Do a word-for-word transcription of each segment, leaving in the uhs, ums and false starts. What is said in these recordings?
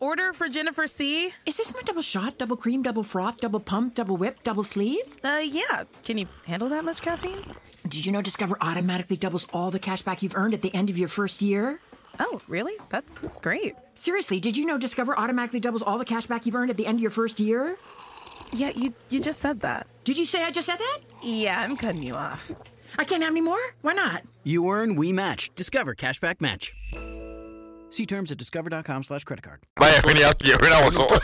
order for Jennifer C. Is this my double shot, double cream, double froth, double pump, double whip, double sleeve? Uh, yeah. Can you handle that much caffeine? Did you know Discover automatically doubles all the cash back you've earned at the end of your first year? Oh, really? That's great. Seriously, did you know Discover automatically doubles all the cash back you've earned at the end of your first year? Yeah, you, you just said that. Did you say I just said that? Yeah, I'm cutting you off. I can't have any more? Why not? You earn, we match. Discover Cashback Match. See terms at discover.com slash credit card. Bye, when you have when I was so.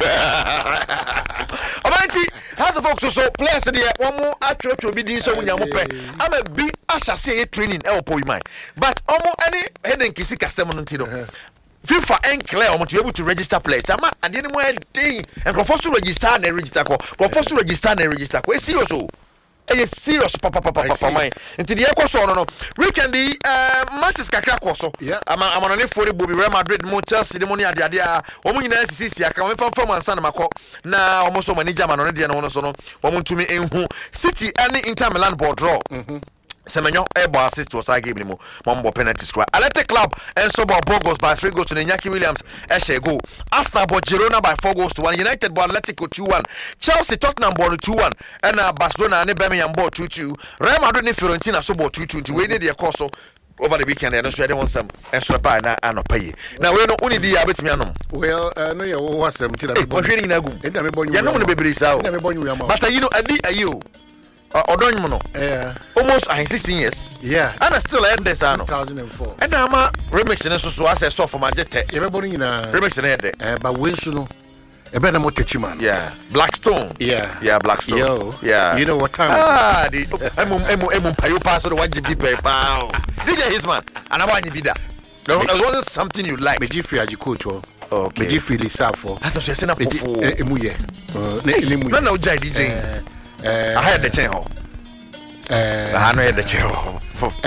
Amanti, how the folks so players there one more actually to be this when you I'm a big Asha say training help you mind. But almost any heading kissy customer until FIFA and Claire want to be able to register players. I'm not at any more day and propose to register and register. Propose to register and register. We're serious. It's serious, papa, papa, papa, mine. Until the echo so no. Weekend the uh, matches kakra koso. Yeah. I'm I'm on a for the Bobby Real Madrid, Chelsea, the money at the idea. Woman in S C C, I come from from San Marco. Now almost so many German on the no so no. Woman to me in who City any Inter Milan board draw. Mm-hmm. Semenyo ebo assist was I gave him Mambo penalty square. Athletic Club and so Bogos by three goals to Iñaki Williams. Eshe go. Aston bought Girona by four goals to one. United bought Atletico two one. Chelsea Tottenham bought two one. And uh, Barcelona and Birmingham bought two two. Real Madrid and Fiorentina so bought two two. We need the course over the weekend. And so I don't want some and so buy na and pay. Now we don't only the abet me anom. Well, uh, no, you was some. But really na go. You know the baby is out. But you know I you. Uh, Odonyono. Yeah. Almost uh, sixteen years. Yeah. And I still end this ano. two thousand four. And I'm a remix in so so as I saw for my jet. Everybody in a remix in there. Eh, but when you know, a better motechi man. Yeah. Blackstone. Yeah. Yeah, Blackstone. Yo. Yeah. You know what time? Ah, the I'm I'm I'm payo pass the one G B pay pow. D J his man. And I want you be that. No, it wasn't something you like. Meji free ajikocho. Okay. Meji free lisafo. That's what you're saying. Meji emuye. Uh, no, no, J D J. Uh, I had the channel. Uh, I had the channel.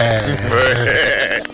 Uh,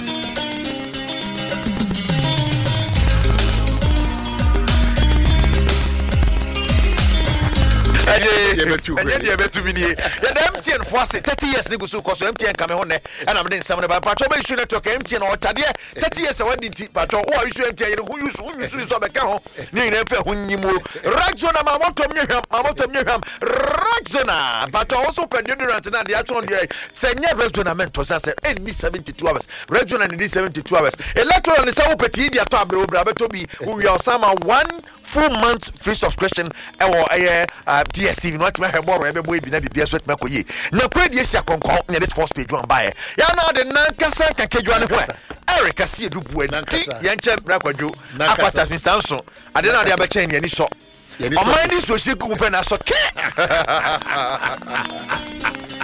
yeah, better me. Yeah, empty and force thirty years. Nigga, so cause empty and come home. And I'm doing something about patrol. You shouldn't talk empty and all. Thirty years. I went into patrol. Oh, you should empty. Who you who you should stop a car. Ni never who you move. Ragzona, my mom told me him. My mom told me him. Ragzona, but also pendulum and the actual day. Say never Ragzona meant to say any seventy-two hours. Ragzona need seventy-two hours. Electoral is so petty. The top bro, brother, to be who you are some one full month free subscription. Eh, uh, D S T V not my more every boy be na bibia so tma koyi na kwedi esi akonkon na this first page one buy ya na de nankasa kan kedwa ne ho Eric asi dubu enti ye nche brakwadwo akwata Mister ade na de abechen ne ni so o man ni so shi ku pe na so ke